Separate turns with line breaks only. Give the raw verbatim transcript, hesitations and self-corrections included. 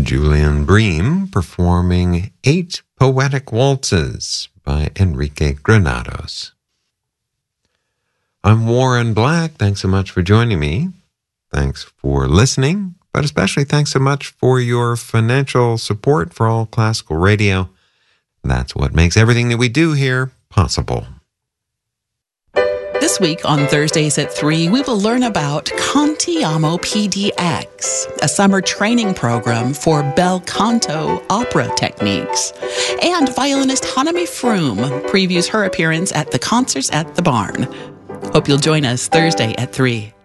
Julian Bream performing Eight Poetic Waltzes by Enrique Granados. I'm Warren Black. Thanks so much for joining me. Thanks for listening, but especially thanks so much for your financial support for All Classical Radio. That's what makes everything that we do here possible.
This week on Thursdays at three, we will learn about Cantiamo P D X, a summer training program for bel canto opera techniques. And violinist Hanami Froome previews her appearance at the Concerts at the Barn. Hope you'll join us Thursday at three.